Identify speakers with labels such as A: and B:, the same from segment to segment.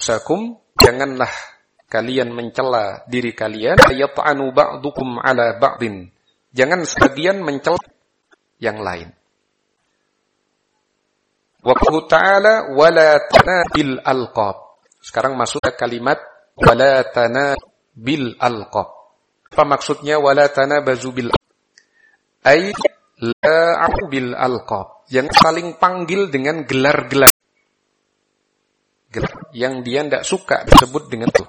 A: sakum, janganlah kalian mencela diri kalian, yat'anu ba'dukum ala ba'din. Jangan sebagian mencela yang lain. Wa qala ta'ala wala tanabil alqab. Sekarang masuk ke kalimat wala tanabil alqab. Apa maksudnya wala tanabazu bil ay la'u bil alqab? Yang saling panggil dengan gelar-gelar yang dia tidak suka disebut dengan itu.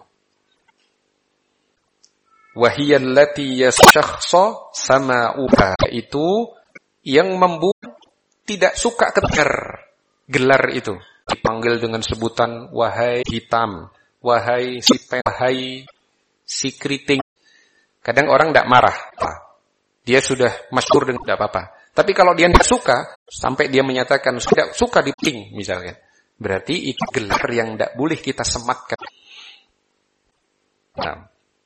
A: Wahiyal lati yashakhsa sama'uha, itu yang membuat tidak suka kedengar gelar itu. Dipanggil dengan sebutan wahai hitam, wahai si pen, wahai si keriting. Kadang orang tidak marah, dia sudah masyhur dengan tidak apa-apa. Tapi kalau dia tidak suka, sampai dia menyatakan tidak suka di ping misalnya, berarti itu gelar yang tidak boleh kita sematkan. Nah.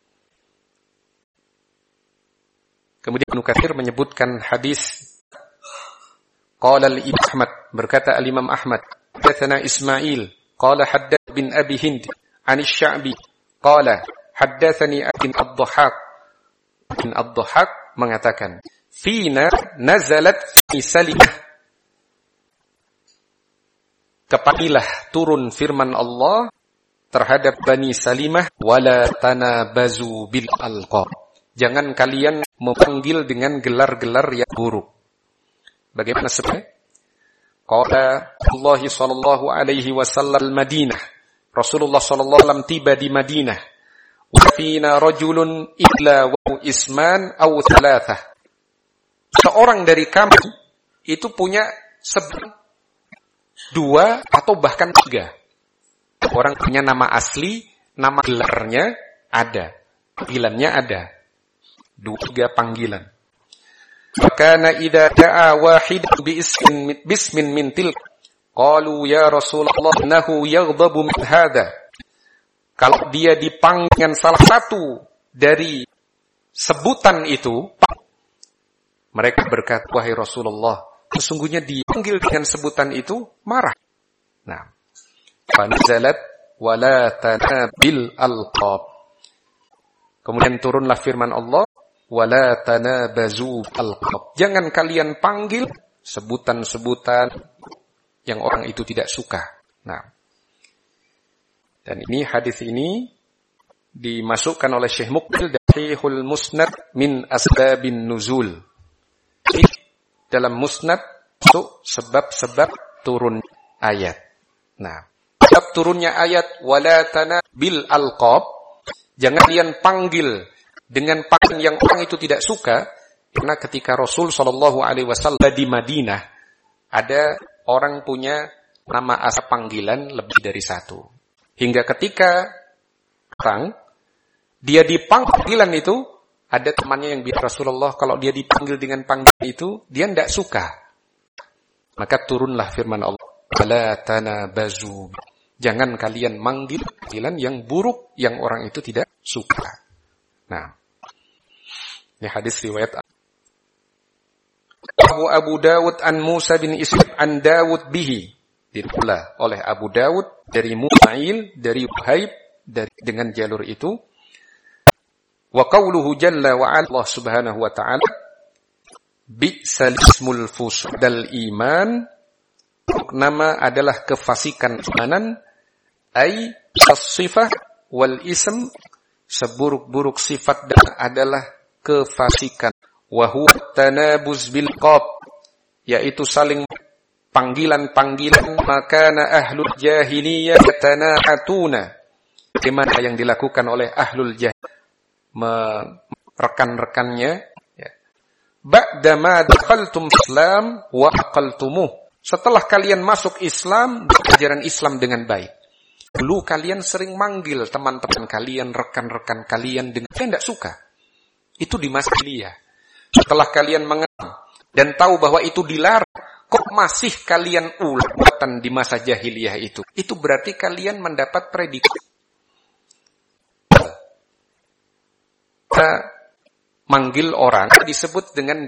A: Kemudian Ibnu Katsir menyebutkan hadis qala al-Imam Ahmad, berkata al-Imam Ahmad, hadatsana Ismail qala haddath bin Abi Hind an asy-Sya'bi qala haddatsani bin Ad-Dhahhak. Bin Ad-Dhahhak mengatakan fina nazalat fi Salimah, kepadilah turun firman Allah terhadap Bani Salimah, wala tanabazu bil alqab, jangan kalian memanggil dengan gelar-gelar yang buruk. Bagaimana sebabnya? Qala Allah sallallahu alaihi wasallam Madinah, Rasulullah sallallahu alaihi wasallam tiba di Madinah, wa fina rajulun illa wa isman aw thalathah. Seorang dari kami itu punya dua atau bahkan tiga. Orang punya nama asli, nama gelarnya ada, panggilannya ada. Dua tiga panggilan. Fakana idza da'a wahid bismin min tilk qalu ya Rasulullah innahu yaghdabu min hadha. Kalau dia dipanggil dengan salah satu dari sebutan itu, mereka berkata, wahai Rasulullah, sesungguhnya dipanggil dengan sebutan itu marah. Nah, fanazalat wala tanabil alqab. Kemudian turunlah firman Allah, wala tanabazu alqab. Jangan kalian panggil sebutan-sebutan yang orang itu tidak suka. Nah, dan ini hadis ini dimasukkan oleh Syekh Muqbil Sahihul Musnad min asbabin nuzul. Dalam musnad itu sebab-sebab turun ayat. Nah, sebab turunnya ayat wala tanabil alqab, jangan kalian panggil dengan panggilan yang orang itu tidak suka, karena ketika Rasul sallallahu alaihi wasallam di Madinah, ada orang punya nama asal panggilan lebih dari satu. Hingga ketika orang dia dipanggilan itu, ada temannya yang bilang Rasulullah kalau dia dipanggil dengan panggilan itu, dia tidak suka. Maka turunlah firman Allah, wala tanabazu. Jangan kalian manggil panggilan yang buruk yang orang itu tidak suka. Nah, ini hadis riwayat Abu Dawud an Musa bin Ishaq an Dawud bihi, diriwayatkan oleh Abu Dawud dari Mu'ail dari Uhaib dengan jalur itu. Wa qawluhu jalla wa ala, Allah subhanahu wa ta'ala, bi'sal ismul fusdal iman, nama adalah kefasikan imanan, ay as-sifah wal ism, seburuk-buruk sifat dan adalah kefasikan. Wa huwa tanabuz bil qab, yaitu saling panggilan-panggilan, makana ahlul jahiliyah tana'atuna, bagaimana yang dilakukan oleh ahlul jahiliyah, rekan-rekannya, ya. Ba'dama dakhaltum Islam wa aqaltumuh, setelah kalian masuk Islam, ajaran Islam dengan baik. Dulu kalian sering manggil teman-teman kalian, rekan-rekan kalian dengan kalian tidak suka. Itu di masa jahiliyah. Setelah kalian mengenal dan tahu bahwa itu dilarang, kok masih kalian ulang di masa jahiliyah itu? Itu berarti kalian mendapat predikat. Manggil orang disebut dengan